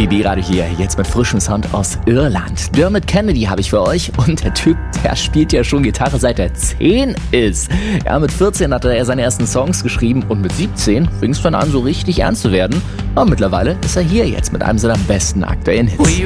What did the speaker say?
BB Radio hier, jetzt mit frischem Sound aus Irland. Dermot Kennedy habe ich für euch und der Typ, der spielt ja schon Gitarre seit er 10 ist. Ja, mit 14 hatte er seine ersten Songs geschrieben und mit 17 fing es dann an, so richtig ernst zu werden. Aber mittlerweile ist er hier jetzt mit einem seiner besten aktuellen Hits.